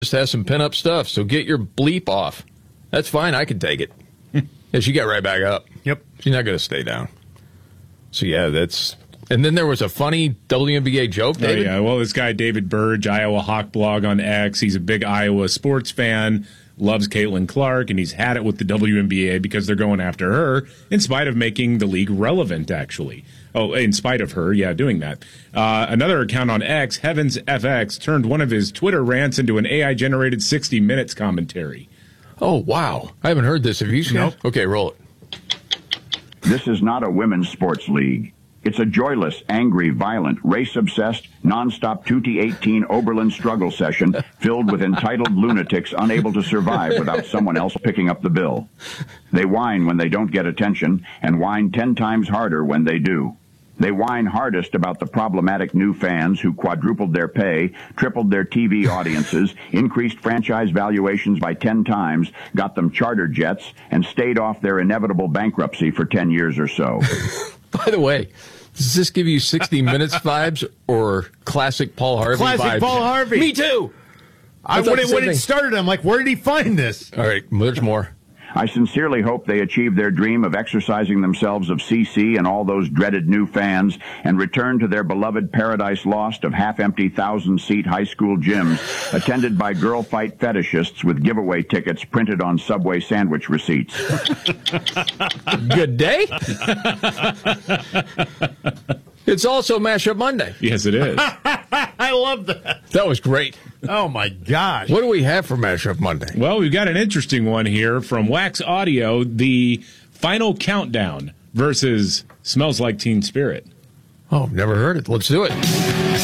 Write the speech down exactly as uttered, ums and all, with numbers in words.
just has some pin-up stuff, so get your bleep off. That's fine. I can take it. Yeah, she got right back up. Yep. She's not going to stay down. So, yeah, that's... And then there was a funny W N B A joke, David. Oh, yeah. Well, this guy, David Burge, Iowa Hawk Blog on X, he's a big Iowa sports fan, loves Caitlin Clark, and he's had it with the W N B A because they're going after her, in spite of making the league relevant, actually. Oh, in spite of her, yeah, doing that. Uh, another account on X, Heavens F X, turned one of his Twitter rants into an A I-generated sixty minutes commentary. Oh, wow. I haven't heard this. Have you seen Nope. it? Okay, roll it. This is not a women's sports league. It's a joyless, angry, violent, race-obsessed, nonstop two T eighteen Oberlin struggle session filled with entitled lunatics unable to survive without someone else picking up the bill. They whine when they don't get attention and whine ten times harder when they do. They whine hardest about the problematic new fans who quadrupled their pay, tripled their T V audiences, increased franchise valuations by ten times, got them charter jets, and stayed off their inevitable bankruptcy for ten years or so. By the way, does this give you sixty minutes vibes or classic Paul Harvey Classic vibes? Paul Harvey. Me too. I, thought when the it, same when it thing. started, I'm like, where did he find this? All right, there's more. I sincerely hope they achieve their dream of exercising themselves of C C and all those dreaded new fans and return to their beloved paradise lost of half-empty thousand-seat high school gyms attended by girl fight fetishists with giveaway tickets printed on Subway sandwich receipts. Good day. It's also Mashup Monday. Yes, it is. I love that. That was great. Oh, my gosh. What do we have for Mashup Monday? Well, we've got an interesting one here from Wax Audio, the Final Countdown versus Smells Like Teen Spirit. Oh, never heard it. Let's do it.